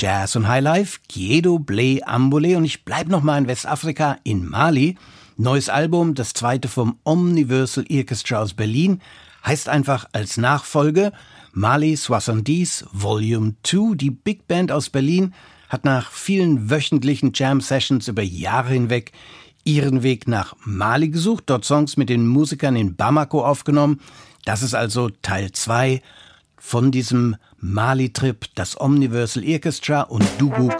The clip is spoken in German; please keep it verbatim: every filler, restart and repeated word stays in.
Jazz und Highlife, Kiedo Ble Ambole, und ich bleib noch mal in Westafrika, in Mali. Neues Album, das zweite vom Omniversal Orchestra aus Berlin, heißt einfach als Nachfolge Mali soixante-dix Volume zwei. Die Big Band aus Berlin hat nach vielen wöchentlichen Jam-Sessions über Jahre hinweg ihren Weg nach Mali gesucht, dort Songs mit den Musikern in Bamako aufgenommen. Das ist also Teil zwei von diesem Mali-Trip, das Omniversal Orchestra und Dubuk